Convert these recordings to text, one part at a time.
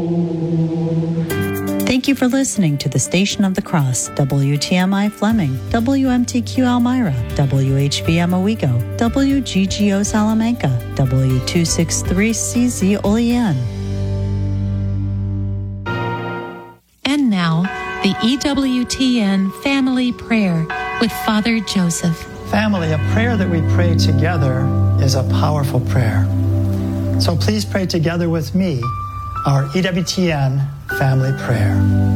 Thank you for listening to the Station of the Cross, WTMI Fleming, WMTQ Elmira, WHVM Owego, WGGO Salamanca, W263CZ Olean. And now, the EWTN Family Prayer with Father Joseph. Family, a prayer that we pray together is a powerful prayer. So please pray together with me our EWTN Family Prayer.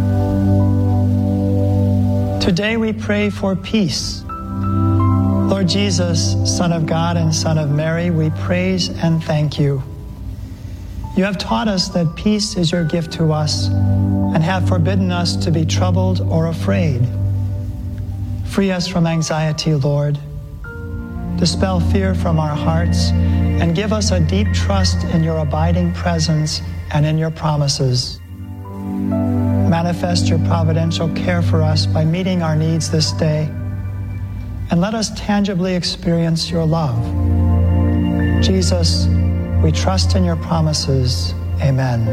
Today we pray for peace. Lord Jesus, Son of God and Son of Mary, we praise and thank you. You have taught us that peace is your gift to us and have forbidden us to be troubled or afraid. Free us from anxiety, Lord. Dispel fear from our hearts and give us a deep trust in your abiding presence and in your promises. Manifest your providential care for us by meeting our needs this day, and let us tangibly experience your love. Jesus, we trust in your promises. Amen.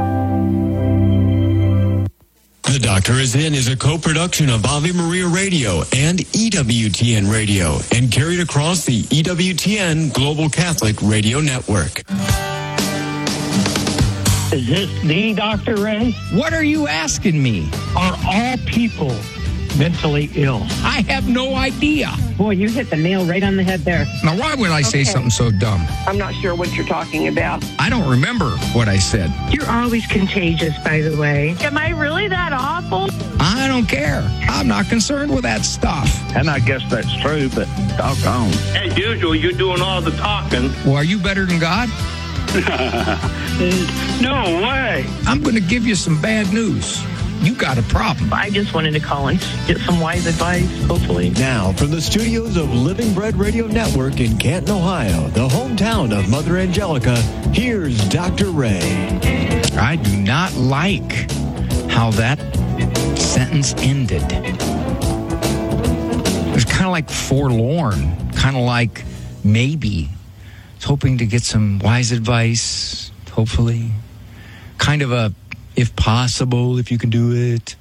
The Doctor Is In is a co-production of Ave Maria Radio and EWTN Radio and carried across the EWTN Global Catholic Radio Network. Is this the Dr. Ray? What are you asking me? Are all people mentally ill? I have no idea. Boy, you hit the nail right on the head there. Now, why would I say something so dumb? I'm not sure what you're talking about. I don't remember what I said. You're always contagious, by the way. Am I really that awful? I don't care. I'm not concerned with that stuff. And I guess that's true, but doggone. As usual, you're doing all the talking. Well, are you better than God? No way. I'm going to give you some bad news. You got a problem. I just wanted to call and get some wise advice, hopefully. Now, from the studios of Living Bread Radio Network in Canton, Ohio, the hometown of Mother Angelica, here's Dr. Ray. I do not like how that sentence ended. It was kind of like forlorn, kind of like maybe. I was hoping to get some wise advice, hopefully. Kind of a, if possible, if you can do it.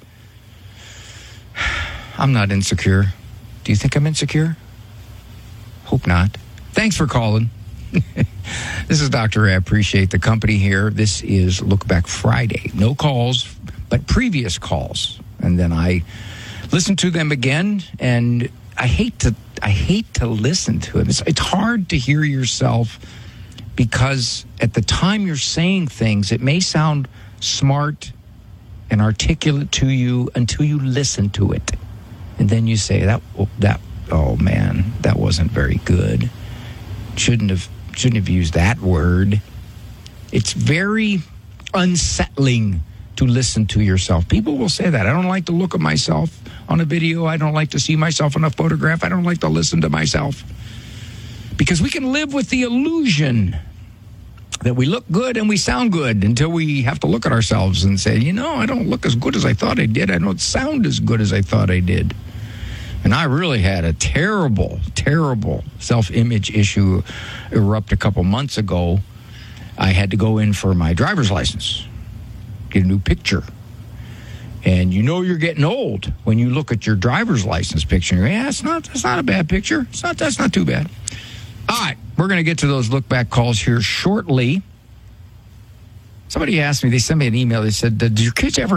I'm not insecure. Do you think I'm insecure? Hope not. Thanks for calling. This is Dr. Ray. I appreciate the company here. This is Look Back Friday. No calls, but previous calls. And then I listen to them again, and I hate to listen to it. It's hard to hear yourself because at the time you're saying things, it may sound smart and articulate to you until you listen to it. And then you say, oh man, that wasn't very good. Shouldn't have used that word. It's very unsettling to listen to yourself. People will say that. I don't like to look at myself on a video. I don't like to see myself in a photograph. I don't like to listen to myself. Because we can live with the illusion that we look good and we sound good until we have to look at ourselves and say, I don't look as good as I thought I did. I don't sound as good as I thought I did. And I really had a terrible, terrible self-image issue erupt a couple months ago. I had to go in for my driver's license, get a new picture. And you're getting old when you look at your driver's license picture. Yeah, that's not a bad picture. That's not too bad. All right, we're going to get to those look-back calls here shortly. Somebody asked me, they sent me an email. They said, did your kids ever